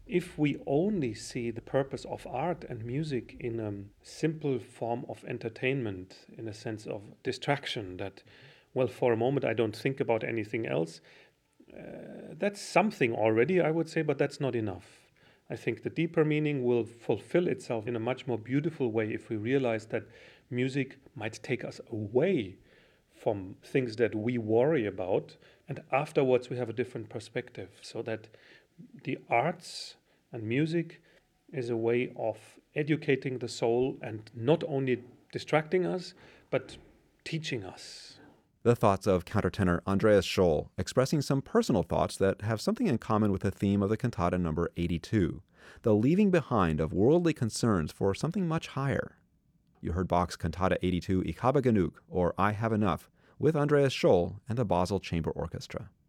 If we only see the purpose of art and music in a simple form of entertainment, in a sense of distraction, that, well, for a moment I don't think about anything else, that's something already, I would say, but that's not enough. I think the deeper meaning will fulfill itself in a much more beautiful way if we realize that music might take us away from things that we worry about, and afterwards we have a different perspective. So that the arts and music is a way of educating the soul and not only distracting us, but teaching us. The thoughts of countertenor Andreas Scholl, expressing some personal thoughts that have something in common with the theme of the cantata number 82, the leaving behind of worldly concerns for something much higher. You heard Bach's Cantata 82 Ich habe genug, or I Have Enough, with Andreas Scholl and the Basel Chamber Orchestra.